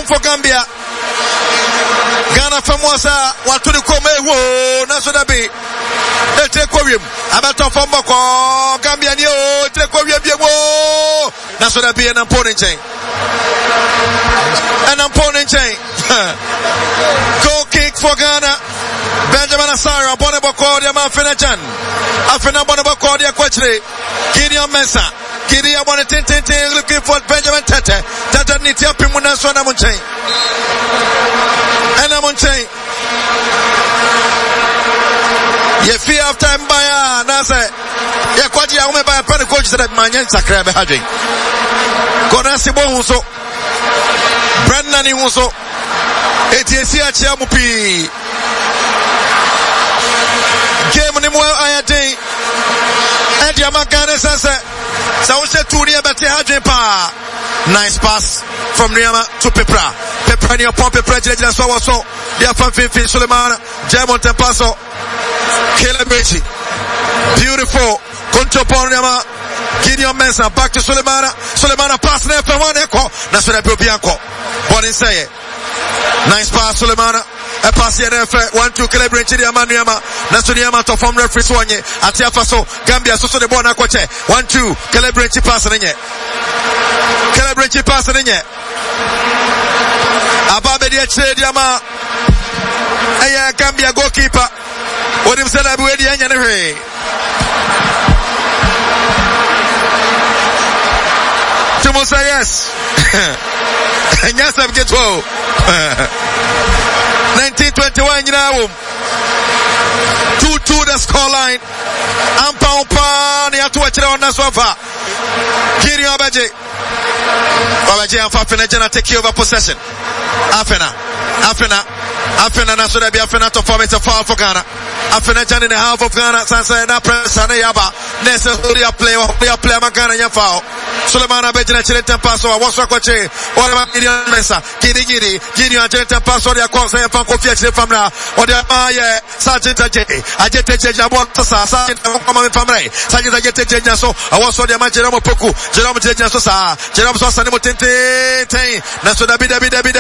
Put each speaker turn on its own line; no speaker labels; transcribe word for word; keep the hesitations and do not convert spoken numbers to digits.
home for Gambia. Ghana Famosa, what to the Come, Naso Dabi. The Tequarium, about to form Boko, Gambia, Tequarium, Naso Dabi, an opponent chain. An opponent chain. Goal kick for Ghana. Benjamin Asara, Bonaboko, Mafinajan. Afina Bonaboko, Quachre. Gideon Mensah. Gideon Bonnetin, looking for Benjamin Tete. Tata Nitia Pimuna Sonamunchain. And Amunchain. Ye fear of time by a Nasa. Ye Quaji Ome by a penny coach that Manyan Sakrab Hadri. Konasi Bohuso. Brandon Imuso. Etiasia Chiamupi. Game ni mwa ayate. And Yamakane Sasa. Sausha Turia Bati Hadripa. Nice pass from Niama to Pepra. Pepra near Pompe President so also. They are from Finfin Suleiman. Jamon Tempaso. Caleb Richie. Beautiful. Control Niama. Gideon Mensah back to Suleimana. Suleimana pass there for one echo. That's what I put Bianco. Bonnie say. Nice pass, Suleimana. A pass here there for one, two, Caleb Richie, Niama. That's what Niama to form referee Swanyi. Atia Faso, Gambia, so so the Bona Quache. One, two, Caleb Richie passing in here. Caleb Richie passing in here. Ababe dia Che Diama. Aya Gambia goalkeeper. What him said Abu Edi Anya Nehe. Tumusa yes. And yes I'm get well. nineteen twenty-one you know. two two the score line. Ampa umpa ni atu wachira wana sofa. Kiri Abaje. Abaje Afena Jana take over possession. Afena. Afena. Afena na so that be Afena to form it a foul for Ghana. Afena Jana in the half of Ghana. Sansa na press na yaba. Nessa Huria play or Huria play Magana ya foul. Suleiman Abedina Chileta Paso. What's what Koche? What about Gideon Mensah? Gidi Gidi. Gideon Chileta Paso. Dia Kwasa ya Fanko Fiat Famra. Or dia Aye. Sergeant Ajete. Ajete Jabot Tasa. Sergeant Famra Famra. Sergeant Ajete Jaso. I was so the man Jerome Poku. Jerome Jaso Sa. Jerome Sosa Nemo Tente. Naso Dabi Dabi Dabi